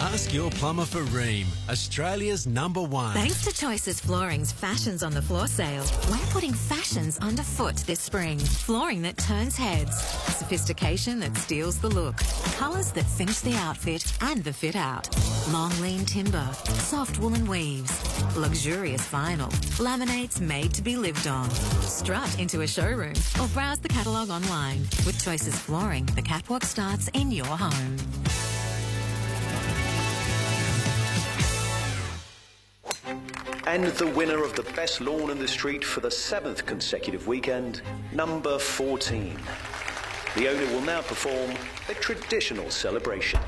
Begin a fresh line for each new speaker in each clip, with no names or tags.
Ask your plumber for Rheem, Australia's #1.
Thanks to Choices Flooring's Fashions on the Floor sale, we're putting fashions underfoot this spring. Flooring that turns heads, sophistication that steals the look, colours that finish the outfit and the fit out. Long lean timber, soft woolen weaves, luxurious vinyl, laminates made to be lived on. Strut into a showroom or browse the catalogue online. With Choices Flooring, the catwalk starts in your home.
And the winner of the best lawn in the street for the 7th consecutive weekend, number 14. The owner will now perform a traditional celebration.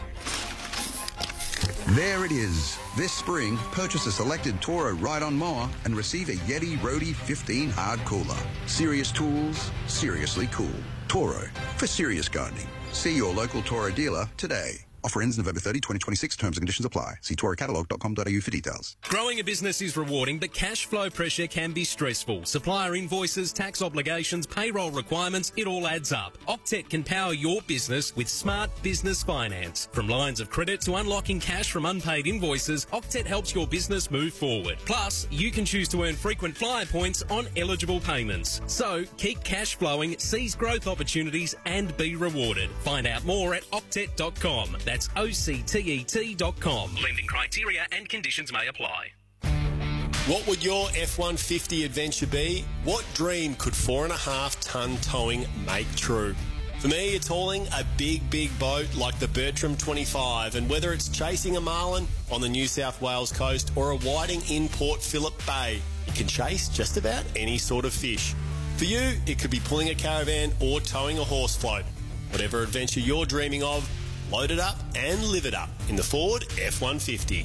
There it is. This spring, purchase a selected Toro ride-on mower and receive a Yeti Roadie 15 hard cooler. Serious tools, seriously cool. Toro, for serious gardening. See your local Toro dealer today. Offer ends November 30, 2026. Terms and conditions apply. See torocatalog.com.au for details.
Growing a business is rewarding, but cash flow pressure can be stressful. Supplier invoices, tax obligations, payroll requirements, it all adds up. Octet can power your business with smart business finance. From lines of credit to unlocking cash from unpaid invoices, Octet helps your business move forward. Plus, you can choose to earn frequent flyer points on eligible payments. So, keep cash flowing, seize growth opportunities and be rewarded. Find out more at octet.com. That's OCTET.com. Lending criteria and conditions may apply.
What would your F-150 adventure be? What dream could 4.5-tonne towing make true? For me, it's hauling a big boat like the Bertram 25, and whether it's chasing a marlin on the New South Wales coast or a whiting in Port Phillip Bay, you can chase just about any sort of fish. For you, it could be pulling a caravan or towing a horse float. Whatever adventure you're dreaming of, load it up and live it up in the Ford F-150.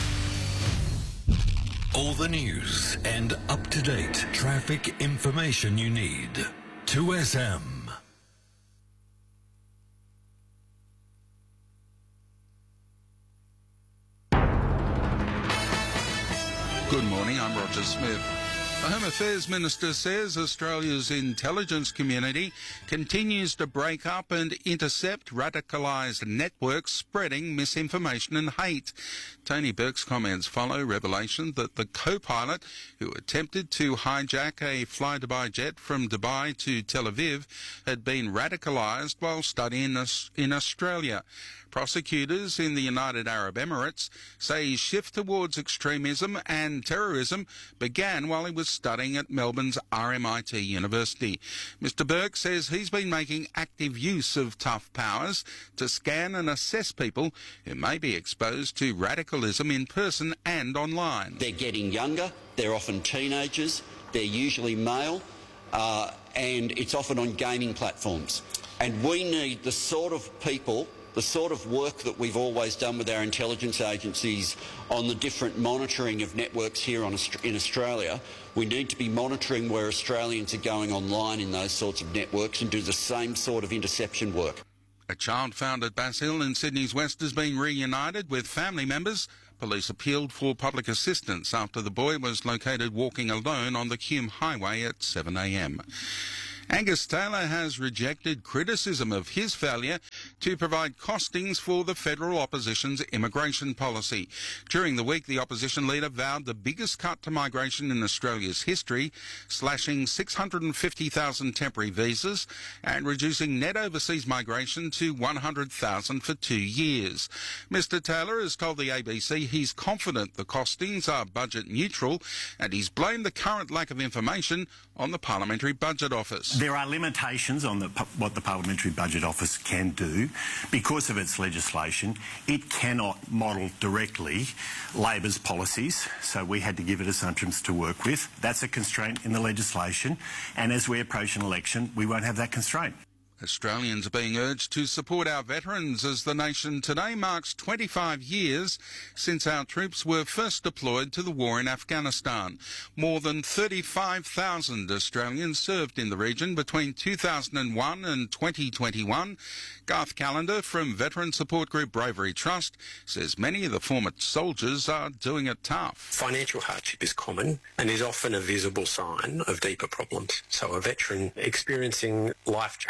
All the news and up-to-date traffic information you need. 2SM.
Good morning, I'm Roger Smith. The Home Affairs Minister says Australia's intelligence community continues to break up and intercept radicalised networks spreading misinformation and hate. Tony Burke's comments follow revelation that the co-pilot who attempted to hijack a fly-Dubai jet from Dubai to Tel Aviv had been radicalised while studying in Australia. Prosecutors in the United Arab Emirates say his shift towards extremism and terrorism began while he was studying at Melbourne's RMIT University. Mr Burke says he's been making active use of tough powers to scan and assess people who may be exposed to radicalism in person and online.
They're getting younger, they're often teenagers, they're usually male, and it's often on gaming platforms. And we need the sort of people, the sort of work that we've always done with our intelligence agencies on the different monitoring of networks here in Australia. We need to be monitoring where Australians are going online in those sorts of networks and do the same sort of interception work.
A child found at Bass Hill in Sydney's West has been reunited with family members. Police appealed for public assistance after the boy was located walking alone on the Hume Highway at 7 a.m. Angus Taylor has rejected criticism of his failure to provide costings for the federal opposition's immigration policy. During the week, the opposition leader vowed the biggest cut to migration in Australia's history, slashing 650,000 temporary visas and reducing net overseas migration to 100,000 for 2 years. Mr Taylor has told the ABC he's confident the costings are budget neutral, and he's blamed the current lack of information on the Parliamentary Budget Office.
There are limitations on what the Parliamentary Budget Office can do. Because of its legislation, it cannot model directly Labor's policies, so we had to give it assumptions to work with. That's a constraint in the legislation, and as we approach an election, we won't have that constraint.
Australians are being urged to support our veterans as the nation today marks 25 years since our troops were first deployed to the war in Afghanistan. More than 35,000 Australians served in the region between 2001 and 2021. Garth Callender from veteran support group Bravery Trust says many of the former soldiers are doing it tough.
Financial hardship is common and is often a visible sign of deeper problems. So a veteran experiencing life challenges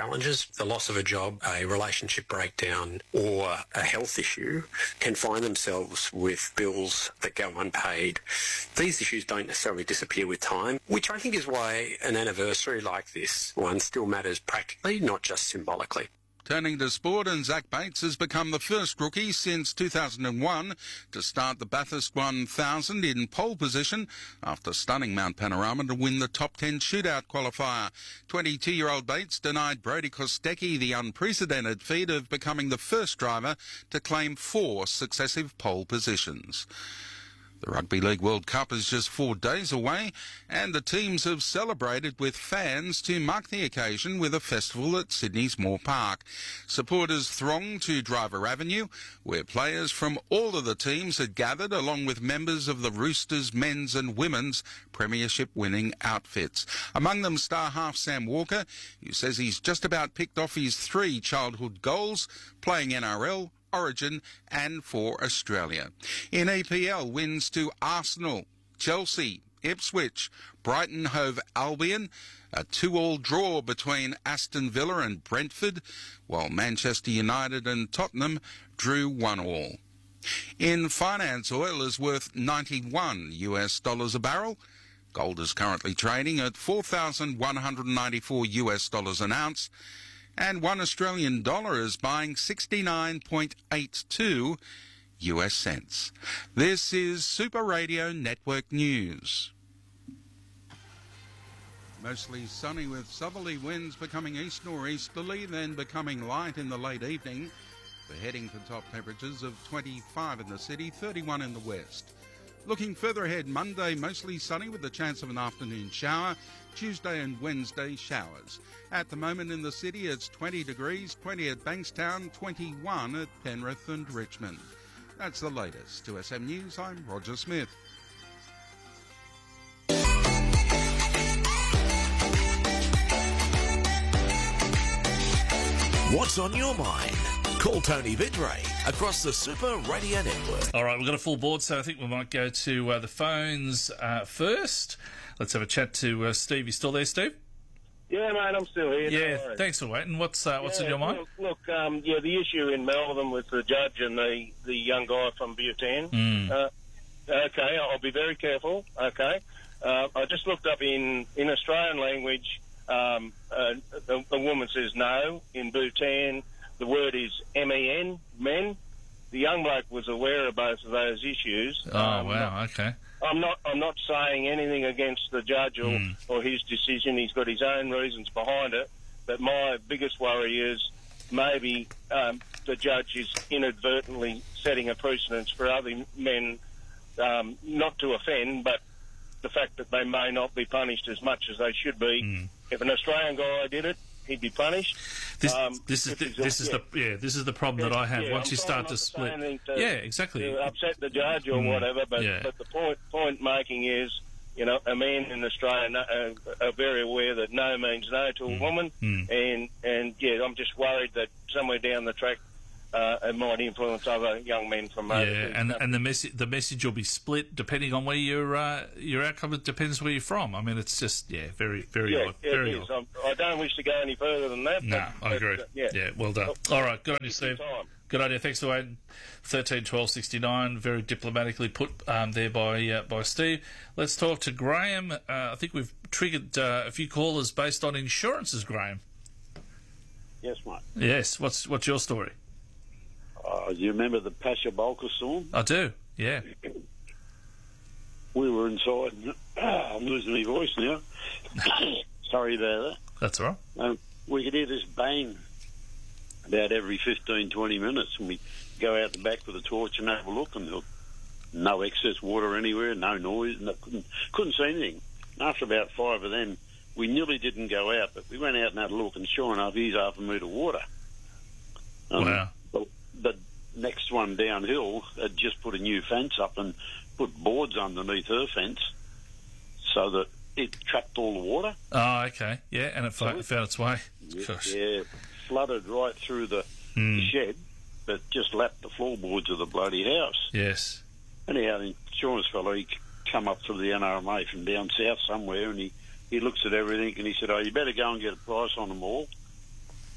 because the loss of a job, a relationship breakdown or a health issue can find themselves with bills that go unpaid. These issues don't necessarily disappear with time, which I think is why an anniversary like this one still matters practically, not just symbolically.
Turning to sport, and Zach Bates has become the first rookie since 2001 to start the Bathurst 1000 in pole position after stunning Mount Panorama to win the top 10 shootout qualifier. 22-year-old Bates denied Brodie Kostecki the unprecedented feat of becoming the first driver to claim 4 successive pole positions. The Rugby League World Cup is just 4 days away, and the teams have celebrated with fans to mark the occasion with a festival at Sydney's Moore Park. Supporters thronged to Driver Avenue, where players from all of the teams had gathered, along with members of the Roosters men's and women's premiership-winning outfits. Among them, star half Sam Walker, who says he's just about picked off his 3 childhood goals, playing NRL, Origin and for Australia. In EPL, wins to Arsenal, Chelsea, Ipswich, Brighton Hove Albion, a 2-2 draw between Aston Villa and Brentford, while Manchester United and Tottenham drew 1-1. In finance, oil is worth $91 a barrel. Gold is currently trading at $4,194 an ounce. And $1 Australian is buying 69.82 US cents. This is Super Radio Network News. Mostly sunny with southerly winds becoming east-northeasterly, then becoming light in the late evening. We're heading for top temperatures of 25 in the city, 31 in the west. Looking further ahead, Monday mostly sunny with a chance of an afternoon shower. Tuesday and Wednesday showers. At the moment in the city it's 20 degrees, 20 at Bankstown, 21 at Penrith and Richmond. That's the latest. To SM News, I'm Roger Smith.
What's on your mind? Call Tony Vidray across the Super Radio Network.
All right, we've got a full board, so I think we might go to the phones first. Let's have a chat to Steve. You still there, Steve?
Yeah, mate, I'm still here.
Yeah, thanks for waiting. What's on your mind?
Look, the issue in Melbourne with the judge and the young guy from Bhutan. Okay, I'll be very careful. Okay, I just looked up in Australian language. A woman says no. In Bhutan, the word is men, men. The young bloke was aware of both of those issues.
Oh, wow, okay.
I'm not saying anything against the judge or his decision. He's got his own reasons behind it. But my biggest worry is maybe the judge is inadvertently setting a precedence for other men not to offend, but the fact that they may not be punished as much as they should be. If an Australian guy did it, he'd be punished.
This is the problem that I have. Once you start to split, exactly,
to upset the judge or whatever. But the point making is, a man in Australia are very aware that no means no to a woman, and I'm just worried that somewhere down the track it might influence other young men from overseas.
And the message will be split depending on where your outcome. It depends where you're from. I mean, it's just very odd. Very odd.
I don't wish to go any further than that.
No, I agree. Well done. All right, good on you, Steve. Good idea. Thanks for waiting. 13 12 69, very diplomatically put there by Steve. Let's talk to Graham. I think we've triggered a few callers based on insurances, Graham.
Yes, mate.
Yes. What's your story?
You remember the Pasha Bulka storm?
I do, yeah.
We were inside. I'm losing my voice now. Sorry about that.
That's all right.
We could hear this bang about every 15, 20 minutes, and we go out the back with a torch and have a look, and no excess water anywhere, no noise, couldn't see anything. And after about 5 of them, we nearly didn't go out, but we went out and had a look, and sure enough, he's half a metre of water.
Wow.
The next one downhill had just put a new fence up and put boards underneath her fence so that it trapped all the water.
Oh, okay. Yeah, and it found its way. Gosh.
Yeah, flooded right through the shed, but just lapped the floorboards of the bloody house.
Yes.
Anyhow, the insurance fellow, he come up to the NRMA from down south somewhere, and he looks at everything, and he said, you better go and get a price on them all.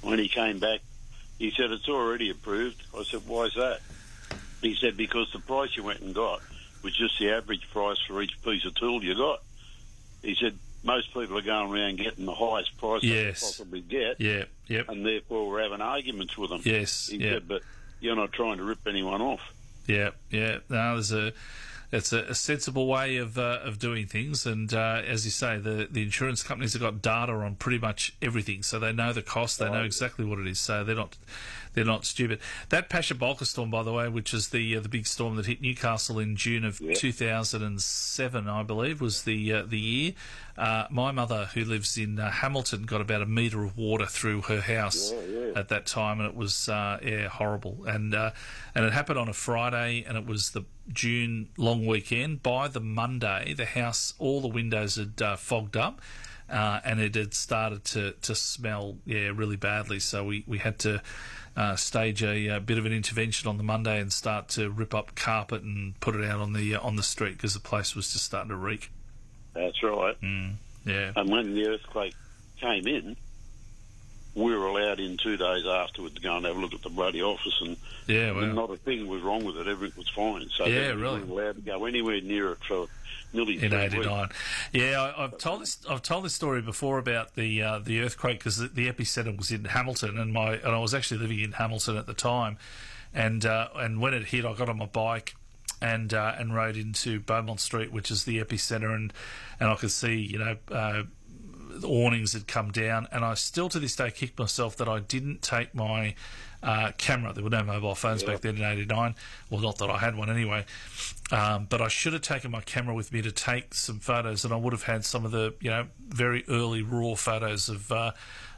when he came back, he said, it's already approved. I said, why is that? He said, because the price you went and got was just the average price for each piece of tool you got. He said, most people are going around getting the highest price they can possibly get, and therefore we're having arguments with them. He said, but you're not trying to rip anyone off.
No, it's a sensible way of doing things, and as you say, the insurance companies have got data on pretty much everything, so they know the cost, they know exactly what it is, so they're not stupid. That Pasha Bulka storm, by the way, which is the big storm that hit Newcastle in June of 2007, I believe, was the year. My mother, who lives in Hamilton, got about a metre of water through her house at that time, and it was horrible. And it happened on a Friday, and it was the June long weekend. By the Monday, the house, all the windows had fogged up, and it had started to smell really badly. So we had to stage a bit of an intervention on the Monday and start to rip up carpet and put it out on the street because the place was just starting to reek.
That's right.
And
when the earthquake came in, we were allowed in 2 days afterwards to go and have a look at the bloody office, and not a thing was wrong with it. Everything was fine. So we weren't allowed to go anywhere near it for nearly 3 weeks.
89. I've told this story before about the earthquake, because the epicenter was in Hamilton, and I was actually living in Hamilton at the time, and when it hit, I got on my bike and rode into Beaumont Street, which is the epicenter, and I could see the awnings had come down, and I still to this day kick myself that I didn't take my camera. There were no mobile phones back then in 89. Well, not that I had one anyway. But I should have taken my camera with me to take some photos, and I would have had some of the very early raw photos of the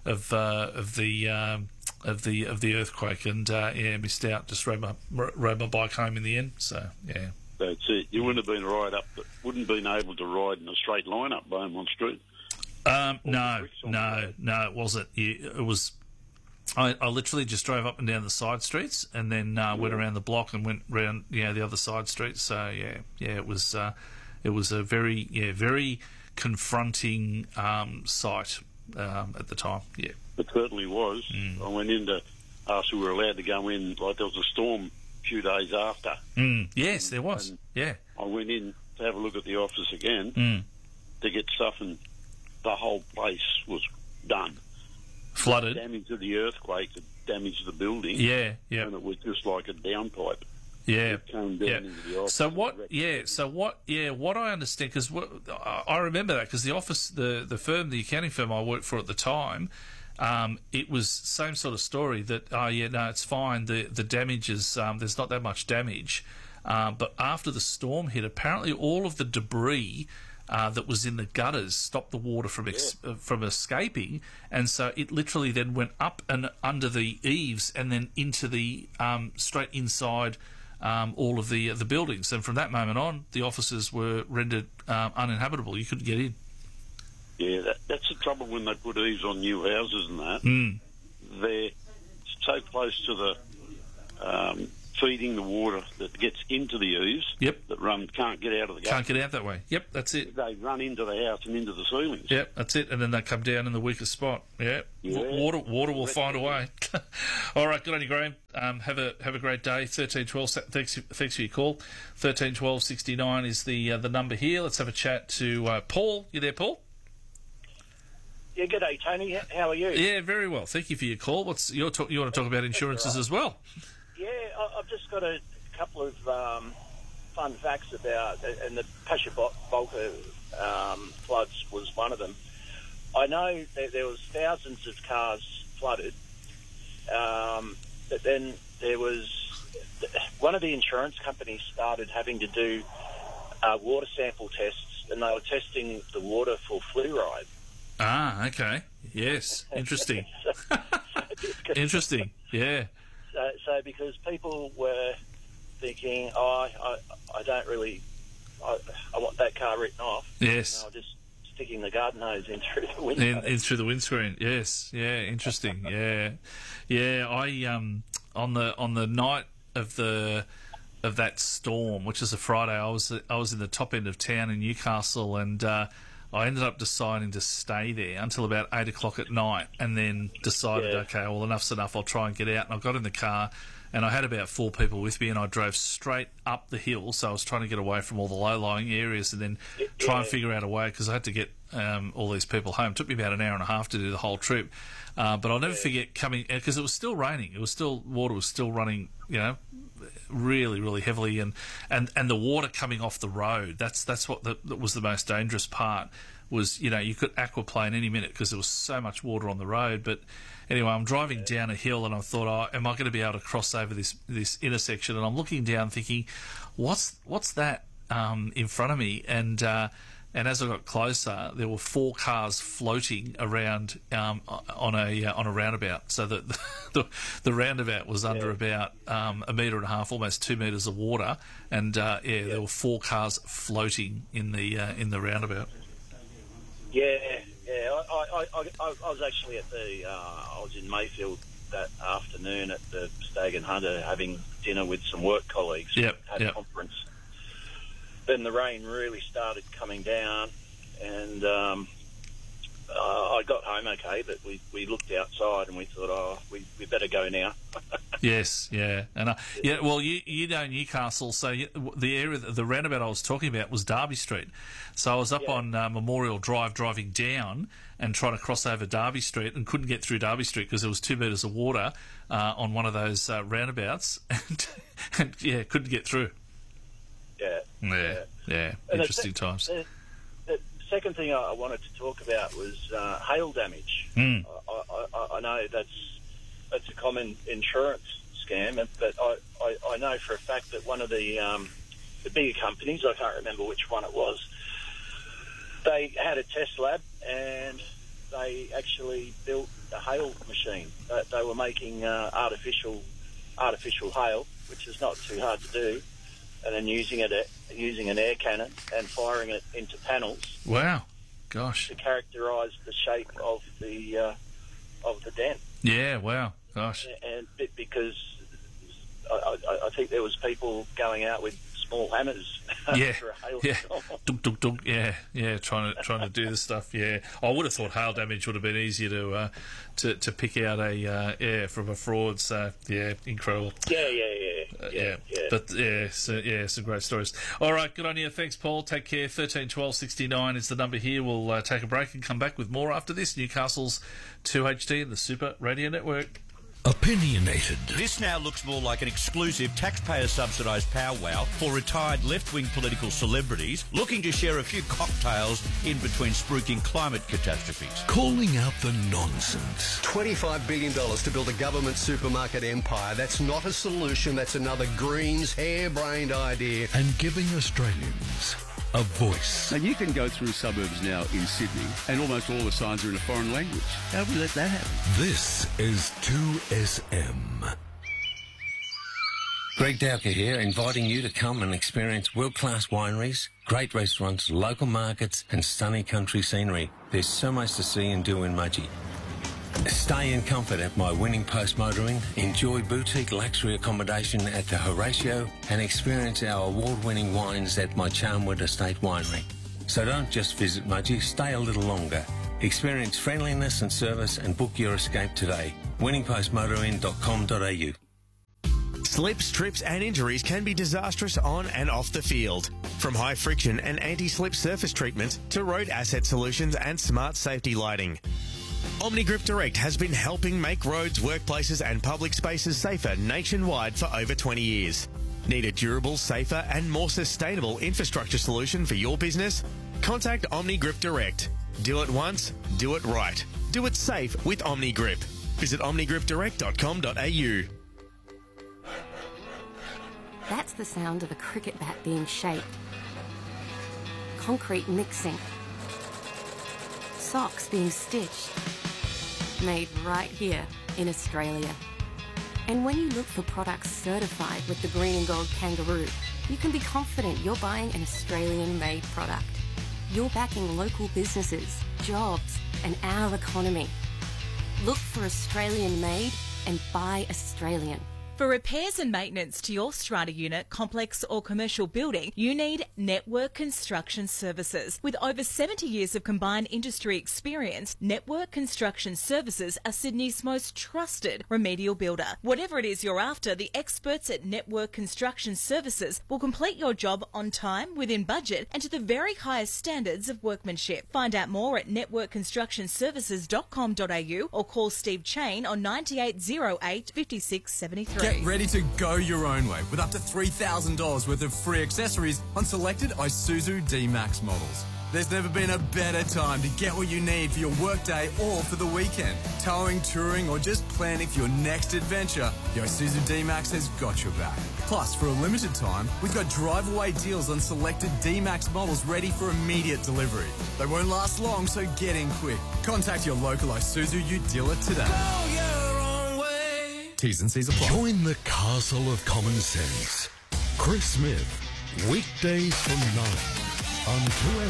earthquake, and missed out. Just rode my bike home in the end. So
that's it. You wouldn't have been wouldn't been able to ride in a straight line up Beaumont Street.
No, it wasn't. It was. I literally just drove up and down the side streets, and then went around the block and went round the other side streets. So it was a very confronting sight at the time. Yeah,
it certainly was. I went in to ask we were allowed to go in. Like there was a storm a few days after.
Yes, there was.
I went in to have a look at the office again to get stuff, and the whole place was done.
Flooded.
The damage of the earthquake, the damage of the building. And it was just like a downpipe. It came down into the office.
What I understand, because I remember that, because the office, the firm, the accounting firm I worked for at the time, it was same sort of story that, it's fine, the damage is, there's not that much damage. But after the storm hit, apparently all of the debris that was in the gutters stopped the water from escaping, and so it literally then went up and under the eaves and then into the straight inside all of the buildings. And from that moment on, the offices were rendered uninhabitable. You couldn't get in.
Yeah, that's the trouble when they put eaves on new houses and that. They're so close to the feeding the water that gets into the eaves that can't get out of the gutter.
Can't get out that way. Yep, that's it.
They run into the house and into the ceilings.
Yep, that's it. And then they come down in the weakest spot. Water will find a way. All right, good on you, Graham. Have a great day. 1312. Thanks for your call. 131269 is the number here. Let's have a chat to Paul. You there, Paul?
Yeah, good day, Tony. How are you?
Yeah, very well. Thank you for your call. You want to talk about insurances as well?
Yeah, I've just got a couple of fun facts about, and the Pasha Bulka floods was one of them. I know that there was thousands of cars flooded, but then there was one of the insurance companies started having to do water sample tests, and they were testing the water for fluoride.
Ah, okay. Yes, interesting. Interesting, yeah.
So because people were thinking, I don't really, I want that car written off.
Yes.
And just sticking the garden hose in through the window.
In through the windscreen. Yes. Yeah. Interesting. Yeah. Yeah. I on the night of that storm, which is a Friday, I was in the top end of town in Newcastle, and I ended up deciding to stay there until about 8 o'clock at night, and then decided, okay, well, enough's enough, I'll try and get out. And I got in the car, and I had about 4 people with me, and I drove straight up the hill, so I was trying to get away from all the low-lying areas and then try and figure out a way, because I had to get all these people home. It took me about an hour and a half to do the whole trip. But I'll never forget coming, because it was still raining. Water was still running, really, really heavily, and the water coming off the road. That's what that was the most dangerous part. Was, you could aquaplane any minute because there was so much water on the road. But anyway, I'm driving down a hill, and I thought, am I going to be able to cross over this intersection? And I'm looking down, thinking, what's that in front of me? And as I got closer, there were 4 cars floating around on a roundabout. So that the roundabout was under about 1.5 metres, almost 2 metres of water, and there were 4 cars floating in the roundabout.
Yeah. I was actually I was in Mayfield that afternoon at the Stag and Hunter having dinner with some work colleagues. Had a conference. Then the rain really started coming down, and I got home okay, but we looked outside and we thought, we better go now.
Yes, yeah. And well, you know Newcastle, so the area, the roundabout I was talking about was Derby Street. So I was up on Memorial Drive driving down and trying to cross over Derby Street, and couldn't get through Derby Street because there was 2 metres of water on one of those roundabouts, and couldn't get through. Yeah. Interesting times.
The second thing I wanted to talk about was hail damage. I know that's a common insurance scam, but I know for a fact that one of the bigger companies, I can't remember which one it was, they had a test lab and they actually built a hail machine. They were making artificial hail, which is not too hard to do, and then using an air cannon and firing it into panels.
Wow, gosh!
To characterise the shape of the dent.
Yeah, wow, gosh!
And because I think there was people going out with small hammers. For a hailstorm.
Dunk. Yeah, trying to do this stuff. Yeah, I would have thought hail damage would have been easier to pick out from a fraud. So yeah, incredible.
Yeah.
But some great stories. All right, good on you. Thanks, Paul. Take care. 13 12 69 is the number here. We'll take a break and come back with more after this. Newcastle's 2HD and the Super Radio Network.
Opinionated.
This now looks more like an exclusive taxpayer-subsidised powwow for retired left-wing political celebrities looking to share a few cocktails in between spruiking climate catastrophes.
Calling out the nonsense.
$25 billion to build a government supermarket empire. That's not a solution. That's another Greens harebrained idea.
And giving Australians a voice.
Now, you can go through suburbs now in Sydney and almost all the signs are in a foreign language. How do we let that happen?
This is 2SM.
Greg Dowker here, inviting you to come and experience world-class wineries, great restaurants, local markets and stunning country scenery. There's so much to see and do in Mudgee. Stay in comfort at my Winning Post Motoring, enjoy boutique luxury accommodation at the Horatio and experience our award-winning wines at my Charnwood Estate Winery. So don't just visit Mudgee, stay a little longer. Experience friendliness and service and book your escape today. winningpostmotoring.com.au.
Slips, trips and injuries can be disastrous on and off the field. From high friction and anti-slip surface treatment to road asset solutions and smart safety lighting. OmniGrip Direct has been helping make roads, workplaces and public spaces safer nationwide for over 20 years. Need a durable, safer and more sustainable infrastructure solution for your business? Contact OmniGrip Direct. Do it once, do it right. Do it safe with OmniGrip. Visit omnigripdirect.com.au.
That's the sound of a cricket bat being shaped. Concrete mixing. Socks being stitched. Made right here in Australia. And when you look for products certified with the Green and Gold Kangaroo, you can be confident you're buying an Australian-made product. You're backing local businesses, jobs, and our economy. Look for Australian-made and buy Australian.
For repairs and maintenance to your strata unit, complex or commercial building, you need Network Construction Services. With over 70 years of combined industry experience, Network Construction Services are Sydney's most trusted remedial builder. Whatever it is you're after, the experts at Network Construction Services will complete your job on time, within budget and to the very highest standards of workmanship. Find out more at networkconstructionservices.com.au or call Steve Chain on 9808 5673.
Get ready to go your own way with up to $3,000 worth of free accessories on selected Isuzu D-Max models. There's never been a better time to get what you need for your workday or for the weekend. Towing, touring or just planning for your next adventure, the Isuzu D-Max has got your back. Plus, for a limited time, we've got drive-away deals on selected D-Max models ready for immediate delivery. They won't last long, so get in quick. Contact your local Isuzu Ute dealer today. T's and C's apply.
Join the castle of common sense. Chris Smith, weekdays from 9 on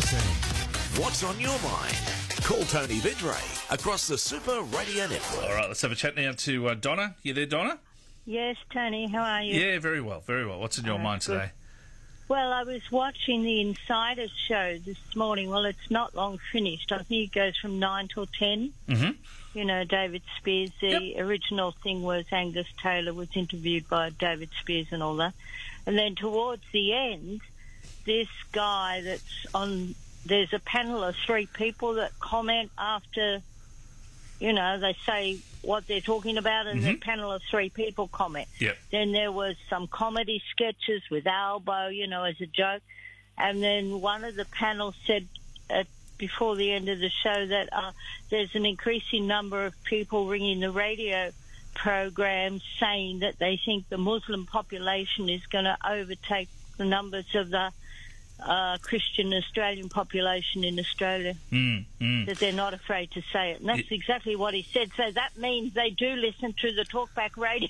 2SM.
What's on your mind? Call Tony Vidray across the Super Radio Network.
All right, let's have a chat now to Donna. You there, Donna?
Yes, Tony, how are you?
Yeah, very well, very well. What's in your mind today?
Well, I was watching the Insiders show this morning. Well, it's not long finished. I think it goes from 9 till 10.
Mm-hmm.
You know, David Spears. The original thing was Angus Taylor was interviewed by David Spears and all that. And then towards the end, this guy that's on... There's a panel of 3 people that comment after, you know, they say what they're talking about, and the panel of 3 people comment.
Yep.
Then there was some comedy sketches with Albo, you know, as a joke. And then one of the panel said before the end of the show that there's an increasing number of people ringing the radio programs saying that they think the Muslim population is going to overtake the numbers of the Christian Australian population in Australia. That they're not afraid to say it. And that's exactly what he said. So that means they do listen to the talkback radio.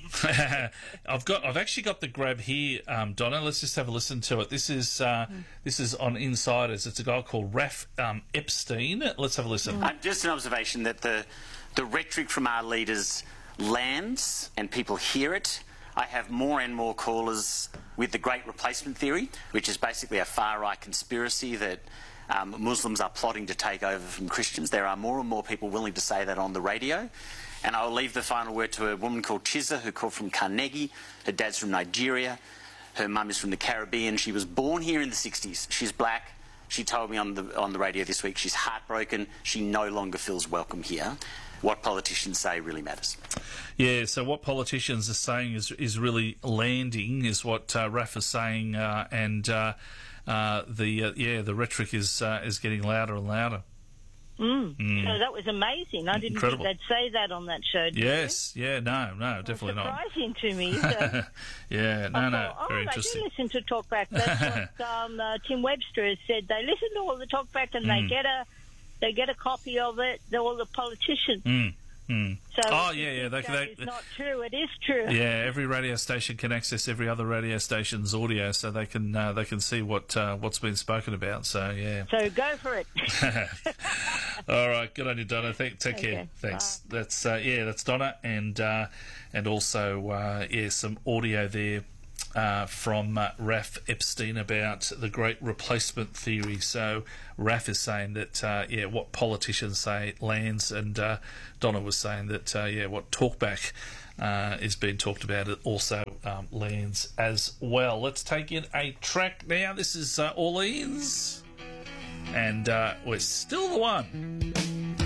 I've actually got the grab here, Donna. Let's just have a listen to it. This is on Insiders. It's a guy called Raph Epstein. Let's have a listen.
Just an observation that the rhetoric from our leaders lands and people hear it. I have more and more callers with the Great Replacement Theory, which is basically a far-right conspiracy that Muslims are plotting to take over from Christians. There are more and more people willing to say that on the radio. And I'll leave the final word to a woman called Chizza, who called from Carnegie. Her dad's from Nigeria. Her mum is from the Caribbean. She was born here in the 60s. She's black. She told me on the radio this week she's heartbroken. She no longer feels welcome here. What politicians say really matters.
Yeah, so what politicians are saying is really landing, is what Raph is saying, and the rhetoric is getting louder and louder.
So that was amazing. I didn't think they'd say that on that show.
Yes, no, definitely not.
Surprising to me. So
yeah, very interesting.
They do listen to talkback. That's what Tim Webster has said. They listen to all the talkback and they get a copy of it. All the politicians. So it's not true. It is true.
Yeah, every radio station can access every other radio station's audio, so they can see what's been spoken about. So yeah.
So go for it.
All right, good on you, Donna. Take care. Thanks. Bye. That's Donna, and also some audio there. From Raph Epstein about the Great Replacement Theory. So Raph is saying that what politicians say lands, and Donna was saying that what talkback is being talked about it also lands as well. Let's take in a track now. This is Orleans, and we're still the one.